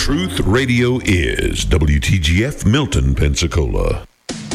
Truth Radio is WTGF Milton, Pensacola.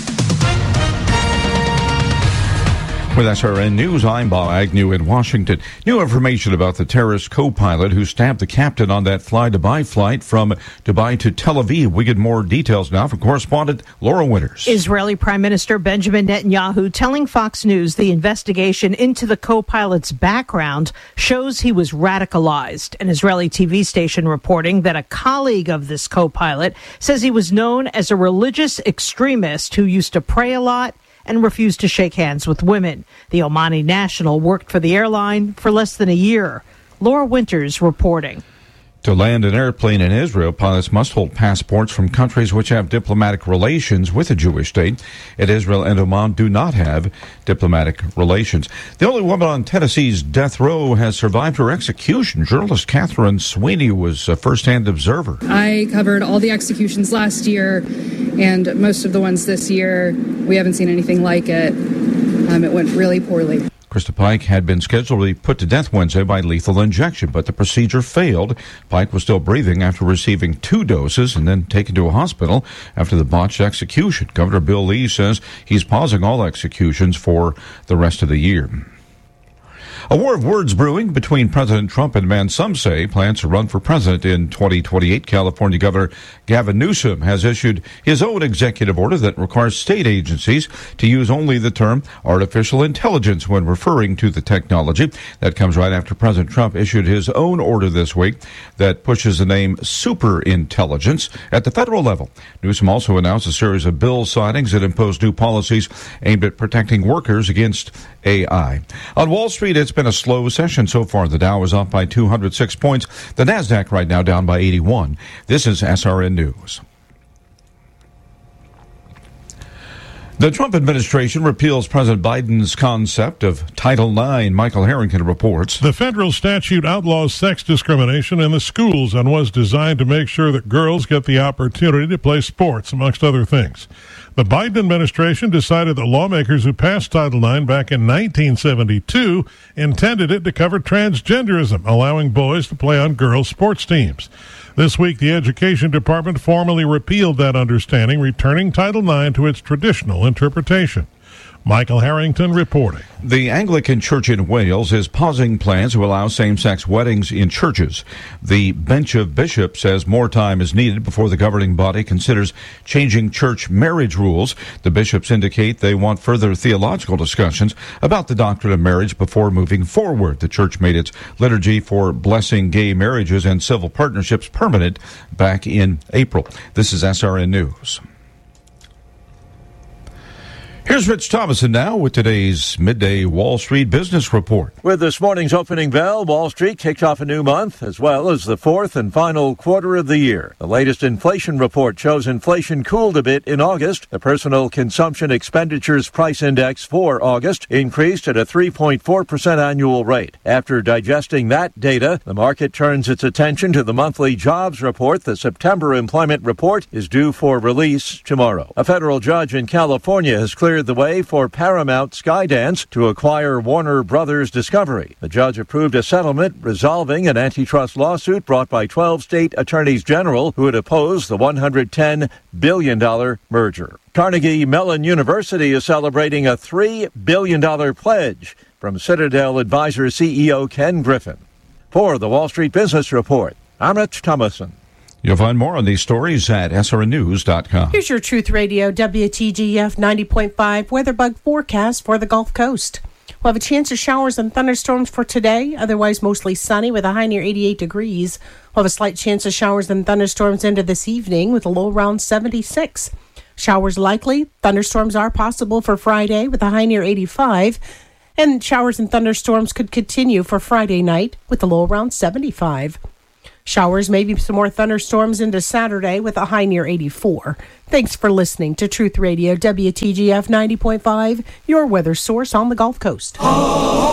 With SRN News, I'm Bob Agnew in Washington. New information about the terrorist co-pilot who stabbed the captain on that fly-Dubai flight from Dubai to Tel Aviv. We get more details now from correspondent Laura Winters. Israeli Prime Minister Benjamin Netanyahu telling Fox News the investigation into the co-pilot's background shows he was radicalized. An Israeli TV station reporting that a colleague of this co-pilot says he was known as a religious extremist who used to pray a lot and refused to shake hands with women. The Omani national worked for the airline for less than a year. Laura Winters reporting. To land an airplane in Israel, pilots must hold passports from countries which have diplomatic relations with a Jewish state. And Israel and Oman do not have diplomatic relations. The only woman on Tennessee's death row has survived her execution. Journalist Catherine Sweeney was a first-hand observer. I covered all the executions last year, and most of the ones this year. We haven't seen anything like it. It went really poorly. Krista Pike had been scheduled to be put to death Wednesday by lethal injection, but the procedure failed. Pike was still breathing after receiving 2 doses and then taken to a hospital after the botched execution. Governor Bill Lee says he's pausing all executions for the rest of the year. A war of words brewing between President Trump and a man some say plans to run for president in 2028. California Governor Gavin Newsom has issued his own executive order that requires state agencies to use only the term artificial intelligence when referring to the technology. That comes right after President Trump issued his own order this week that pushes the name superintelligence at the federal level. Newsom also announced a series of bill signings that impose new policies aimed at protecting workers against AI. On Wall Street, it's been a slow session so far. The Dow is up by 206 points. The Nasdaq right now down by 81. This is SRN News. The Trump administration repeals President Biden's concept of Title IX. Michael Harrington reports. The federal statute outlaws sex discrimination in the schools and was designed to make sure that girls get the opportunity to play sports, amongst other things. The Biden administration decided that lawmakers who passed Title IX back in 1972 intended it to cover transgenderism, allowing boys to play on girls' sports teams. This week, the Education Department formally repealed that understanding, returning Title IX to its traditional interpretation. Michael Harrington reporting. The Anglican Church in Wales is pausing plans to allow same-sex weddings in churches. The Bench of Bishops says more time is needed before the governing body considers changing church marriage rules. The bishops indicate they want further theological discussions about the doctrine of marriage before moving forward. The church made its liturgy for blessing gay marriages and civil partnerships permanent back in April. This is SRN News. Here's Rich Thomason now with today's Midday Wall Street Business Report. With this morning's opening bell, Wall Street kicked off a new month, as well as the fourth and final quarter of the year. The latest inflation report shows inflation cooled a bit in August. The Personal Consumption Expenditures Price Index for August increased at a 3.4% annual rate. After digesting that data, the market turns its attention to the monthly jobs report. The September employment report is due for release tomorrow. A federal judge in California has cleared the way for Paramount Skydance to acquire Warner Brothers Discovery. The judge approved a settlement resolving an antitrust lawsuit brought by 12 state attorneys general who had opposed the $110 billion merger. Carnegie Mellon University is celebrating a $3 billion pledge from Citadel Advisor CEO Ken Griffin. For the Wall Street Business Report, I'm Rich Thomason. You'll find more on these stories at srnnews.com. Here's your Truth Radio WTGF 90.5 weather bug forecast for the Gulf Coast. We'll have a chance of showers and thunderstorms for today, otherwise mostly sunny with a high near 88 degrees. We'll have a slight chance of showers and thunderstorms into this evening with a low around 76. Showers likely. Thunderstorms are possible for Friday with a high near 85. And showers and thunderstorms could continue for Friday night with a low around 75. Showers, maybe some more thunderstorms into Saturday with a high near 84. Thanks for listening to Truth Radio WTGF 90.5, your weather source on the Gulf Coast.